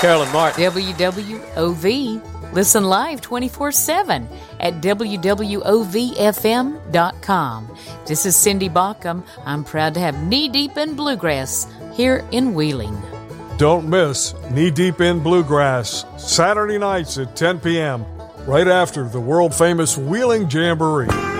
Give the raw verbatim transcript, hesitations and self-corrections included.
Carolyn Martin. W W O V. Listen live twenty-four seven at W W O V F M dot com. This is Cindy Baucom. I'm proud to have Knee Deep in Bluegrass here in Wheeling. Don't miss Knee Deep in Bluegrass, Saturday nights at ten p.m., right after the world-famous Wheeling Jamboree.